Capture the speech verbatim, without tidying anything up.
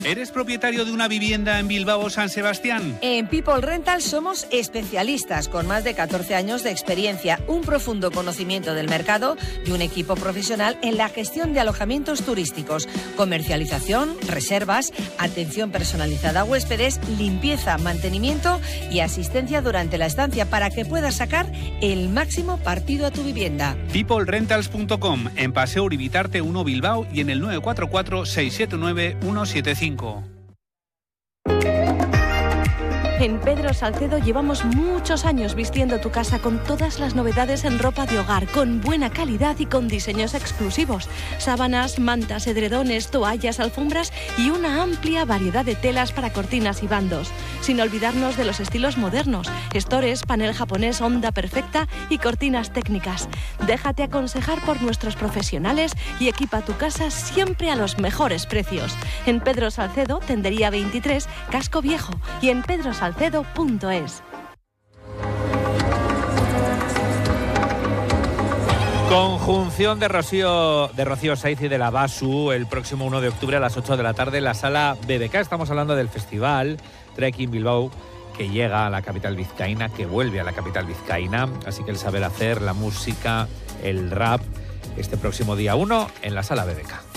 ¿Eres propietario de una vivienda en Bilbao o San Sebastián? En People Rental somos especialistas con más de catorce años de experiencia, un profundo conocimiento del mercado y un equipo profesional en la gestión de alojamientos turísticos, comercialización, reservas, atención personalizada a huéspedes, limpieza, mantenimiento y asistencia durante la estancia para que puedas sacar el máximo partido a tu vivienda. people rentals punto com, en Paseo Uribitarte uno Bilbao y en el nueve cuatro cuatro, seis siete nueve, uno siete cinco. En Pedro Salcedo llevamos muchos años vistiendo tu casa con todas las novedades en ropa de hogar, con buena calidad y con diseños exclusivos. Sábanas, mantas, edredones, toallas, alfombras y una amplia variedad de telas para cortinas y bandos. Sin olvidarnos de los estilos modernos, estores, panel japonés, onda perfecta y cortinas técnicas. Déjate aconsejar por nuestros profesionales y equipa tu casa siempre a los mejores precios. En Pedro Salcedo, Tendería veintitrés, Casco Viejo, y en Pedro Salcedo punto es. Conjunción de Rocío, de Rocío Saiz y de la Basu el próximo uno de octubre a las ocho de la tarde en la sala B B K. Estamos hablando del festival Trekking Bilbao, que llega a la capital vizcaína, que vuelve a la capital vizcaína. Así que el saber hacer, la música, el rap, este próximo día uno en la sala B B K.